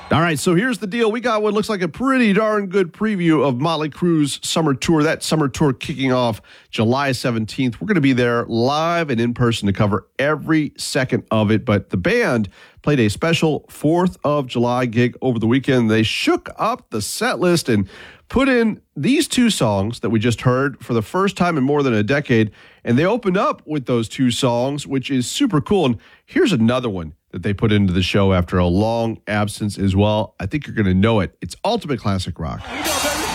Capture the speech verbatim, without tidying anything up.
All right, so here's the deal. We got what looks like a pretty darn good preview of Motley Crue's summer tour. That summer tour kicking off July seventeenth. We're going to be there live and in person to cover every second of it. But the band played a special fourth of July gig over the weekend. They shook up the set list and put in these two songs that we just heard for the first time in more than a decade. And they opened up with those two songs, which is super cool. And here's another one that they put into the show after a long absence as well. I think you're going to know it. It's Ultimate Classic Rock.